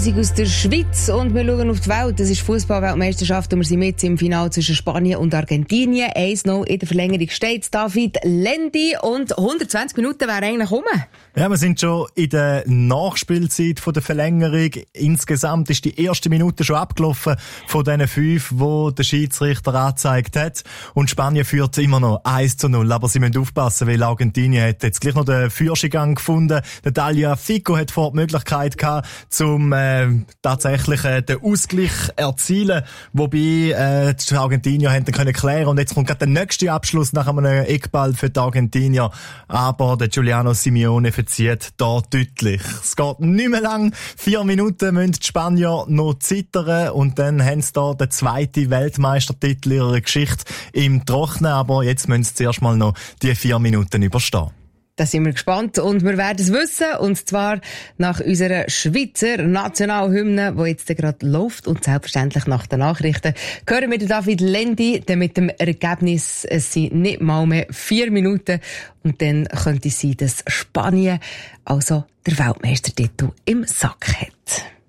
Aus der Schweiz und wir schauen auf die Welt. Das ist Fußball-Weltmeisterschaft und wir sind mit im Finale zwischen Spanien und Argentinien. 1-0 in der Verlängerung steht David Lendi und 120 Minuten wären eigentlich rum. Ja, wir sind schon in der Nachspielzeit von der Verlängerung. Insgesamt ist die erste Minute schon abgelaufen von diesen 5, die der Schiedsrichter angezeigt hat. Und Spanien führt immer noch 1-0. Aber sie müssen aufpassen, weil Argentinien hat jetzt gleich noch den Führungsgang gefunden. Der Dalia Fico hat vor die Möglichkeit gehabt, zum tatsächlich den Ausgleich erzielen, wobei die Argentinier haben dann können klären und jetzt kommt gerade der nächste Abschluss nach einem Eckball für die Argentinier, aber der Giuliano Simeone verzieht da deutlich. Es geht nicht mehr lang, 4 Minuten müssen die Spanier noch zittern und dann haben sie da den zweiten Weltmeistertitel ihrer Geschichte im Trocknen, aber jetzt müssen sie zuerst mal noch die 4 Minuten überstehen. Da sind wir gespannt und wir werden es wissen, und zwar nach unserer Schweizer Nationalhymne, die jetzt gerade läuft, und selbstverständlich nach den Nachrichten hören wir David Lendi, denn mit dem Ergebnis, es sind nicht mal mehr 4 Minuten und dann könnte es sein, dass Spanien also der Weltmeistertitel im Sack hat.